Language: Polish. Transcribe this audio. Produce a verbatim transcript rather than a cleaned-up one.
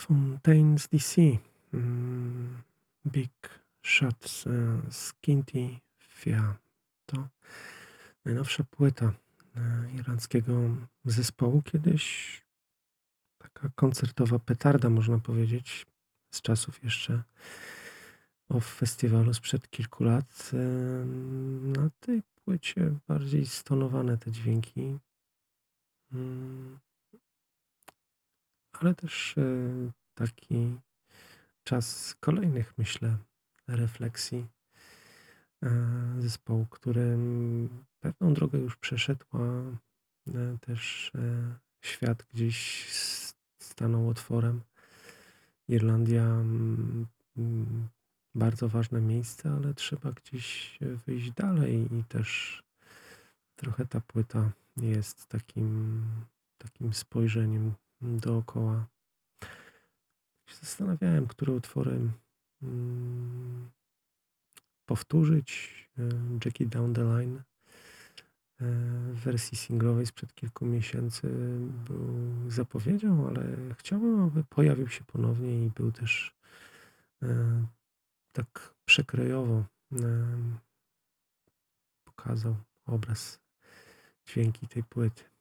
Fontaines D C, mm, Big Shots, e, Skinty Fia. To najnowsza płyta, e, irlandzkiego zespołu. Kiedyś taka koncertowa petarda, można powiedzieć, z czasów jeszcze OFF festiwalu sprzed kilku lat. E, na tej płycie bardziej stonowane te dźwięki. Mm, ale też, e, taki czas kolejnych, myślę, refleksji, e, zespołu, który, mm, pewną drogę już przeszedł, a, e, też, e, świat gdzieś s stanął otworem. Irlandia, mm, mm, bardzo ważne miejsce, ale trzeba gdzieś, e, wyjść dalej i też trochę ta płyta jest takim takim spojrzeniem dookoła. Się zastanawiałem, które utwory, mm, powtórzyć. E, Jackie Down the Line, e, w wersji singlowej sprzed kilku miesięcy był zapowiedzią, ale chciałbym, aby pojawił się ponownie i był też, e, tak przekrojowo, em, pokazał obraz, dźwięki tej płyty.